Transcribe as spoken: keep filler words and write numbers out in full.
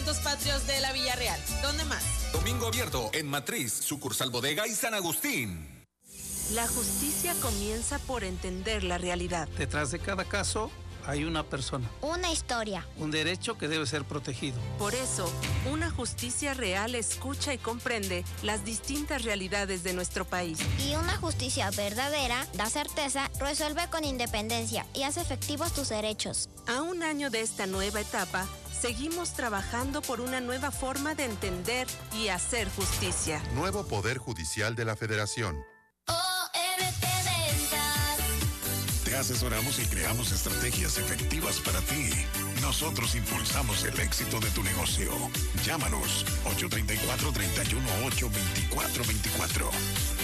Santos Patrios de la Villarreal. ¿Dónde más? Domingo abierto en Matriz, sucursal Bodega y San Agustín. La justicia comienza por entender la realidad. Detrás de cada caso hay una persona. Una historia. Un derecho que debe ser protegido. Por eso, una justicia real escucha y comprende las distintas realidades de nuestro país. Y una justicia verdadera da certeza, resuelve con independencia y hace efectivos tus derechos. A un año de esta nueva etapa, seguimos trabajando por una nueva forma de entender y hacer justicia. Nuevo Poder Judicial de la Federación. Te asesoramos y creamos estrategias efectivas para ti. Nosotros impulsamos el éxito de tu negocio. Llámanos ocho tres cuatro, tres uno ocho, dos cuatro dos cuatro.